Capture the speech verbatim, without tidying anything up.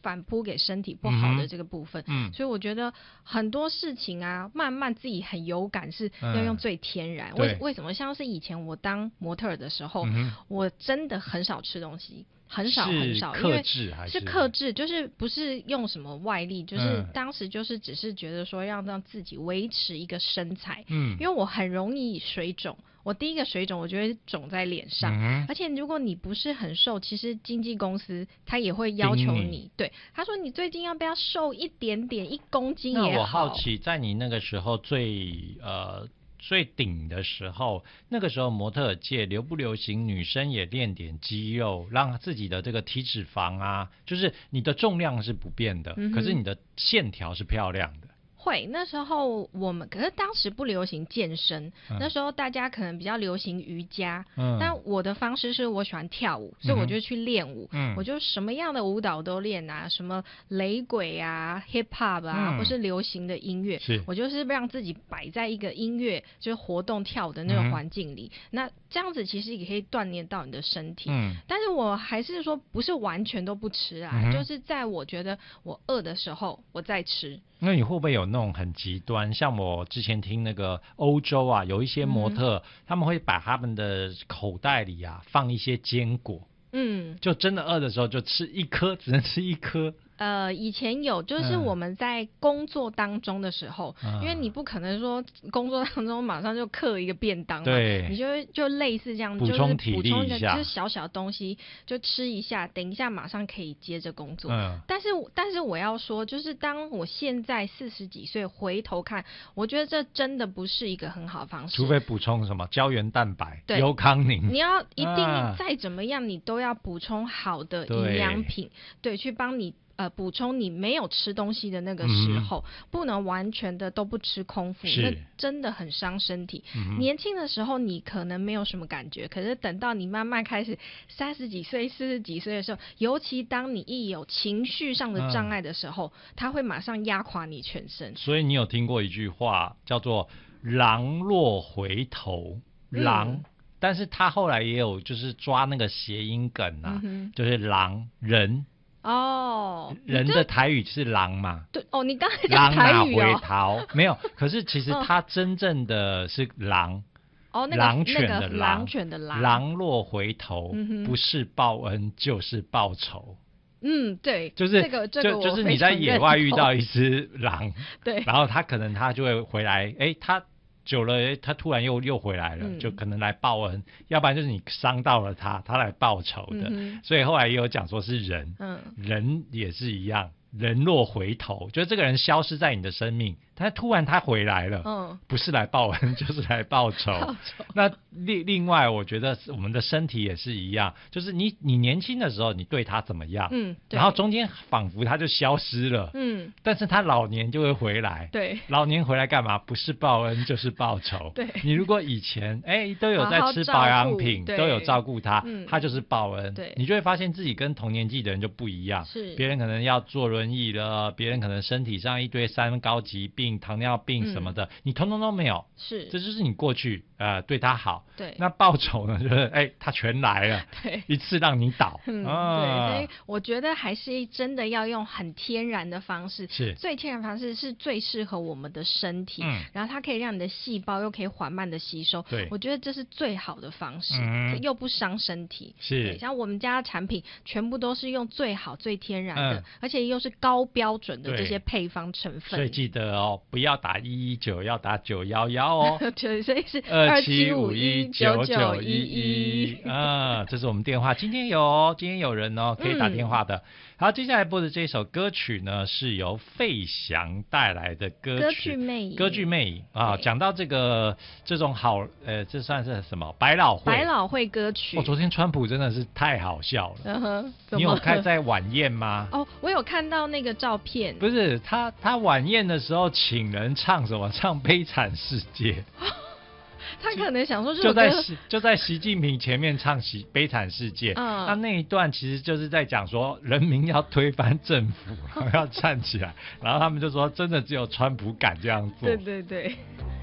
反扑给身体不好的这个部分。嗯，所以我觉得很多事情啊，慢慢自己很有感是要用最天然。为、嗯、为什么？像是以前我当模特儿的时候、嗯，我真的很少吃东西。很少很少，因为是克制，就是不是用什么外力，就是当时就是只是觉得说要让自己维持一个身材，嗯，因为我很容易水肿。我第一个水肿，我觉得肿在脸上、嗯，而且如果你不是很瘦，其实经纪公司他也会要求你，你对他说你最近要不要瘦一点点，一公斤也好。 那我好奇，在你那个时候最呃。最顶的时候，那个时候模特界流不流行女生也练点肌肉，让自己的这个体脂肪啊，就是你的重量是不变的、嗯、可是你的线条是漂亮的。 会，那时候我们可是当时不流行健身、嗯、那时候大家可能比较流行瑜伽、嗯、但我的方式是我喜欢跳舞、嗯、所以我就去练舞、嗯、我就什么样的舞蹈都练啊，什么雷鬼啊 hip hop 啊、嗯、或是流行的音乐，我就是让自己摆在一个音乐就是活动跳舞的那个环境里、嗯、那这样子其实也可以锻炼到你的身体、嗯、但是我还是说不是完全都不吃啊、嗯、就是在我觉得我饿的时候我再吃。 那你会不会有那种很极端，像我之前听那个欧洲啊，有一些模特、嗯、他们会把他们的口袋里啊放一些坚果，嗯，就真的饿的时候就吃一颗，只能吃一颗。 呃，以前有，就是我们在工作当中的时候、嗯、因为你不可能说工作当中马上就嗑一个便当嘛，对，你就就类似这样， 补充体力一下， 就是小小东西就吃一下，等一下马上可以接着工作。嗯，但是但是我要说，就是当我现在四十几岁回头看，我觉得这真的不是一个很好的方式， 除非补充什么胶原蛋白、优康宁， 你要一定再怎么样，啊、你都要补充好的营养品，对，去帮你。呃，补充你没有吃东西的那个时候、嗯、不能完全的都不吃空腹，那真的很伤身体、嗯、年轻的时候你可能没有什么感觉，可是等到你慢慢开始三十几岁四十几岁的时候，尤其当你一有情绪上的障碍的时候、嗯、它会马上压垮你全身。 所以你有听过一句话叫做狼若回头，狼、嗯，但是他后来也有就是抓那个谐音梗啊、嗯、就是狼人哦，人的台语是狼嘛？ 对哦，你刚才讲台语哦。 狼哪回逃没有？可是其实它真正的是狼，哦，那个狼犬的狼，那个、 狼犬的狼， 狼若回头、嗯，不是报恩就是报仇。 嗯，对， 就是这个这个就就是你在野外遇到一只狼， 对， 然后它可能它就会回来，哎，它。久了他突然又又回来了、嗯、就可能来报恩，要不然就是你伤到了他他来报仇的、嗯、所以后来也有讲说是人、嗯、人也是一样，人若回头，就是这个人消失在你的生命，他突然他回来了、嗯、不是来报恩就是来报仇, 报仇那另另外我觉得我们的身体也是一样，就是你你年轻的时候你对他怎么样，嗯，然后中间仿佛他就消失了，嗯，但是他老年就会回来， 对， 老年回来干嘛？不是报恩就是报仇， 对， 你如果以前哎都有在吃保养品，都有照顾他、嗯、他就是报恩，对，你就会发现自己跟同年纪的人就不一样，是，别人可能要坐轮椅了，别人可能身体上一堆三高疾病、糖尿病什么的、嗯、你通通都没有，是，这就是你过去呃对他好，对，那报仇呢就是哎他全来了，对，一次让你倒， 嗯、啊，对，所以我觉得还是真的要用很天然的方式，是最天然的方式是最适合我们的身体、嗯、然后它可以让你的细胞又可以缓慢的吸收，对，我觉得这是最好的方式、嗯、又不伤身体，是，像我们家的产品全部都是用最好最天然的、嗯、而且又是高标准的这些配方成分， 所以记得哦，不要打一一九，要打九一一哦对，所以是二七五一九九一一啊，这是我们电话，今天有哦，今天有人哦可以打电话的、嗯、好，接下来播的这首歌曲呢是由费翔带来的歌曲歌剧魅影，歌剧魅影啊，讲到这个这种好呃这算是什么百老汇百老汇歌曲， 哦，昨天川普真的是太好笑了，嗯哼，你有看在晚宴吗？ 哦，我有看到那个照片， 不是他他晚宴的时候请人唱什么，唱悲惨世界他可能想说就在就在习近平前面唱习悲惨世界、嗯、那那一段其实就是在讲说人民要推翻政府然后要站起来然后他们就说真的只有川普敢这样做， 对对对。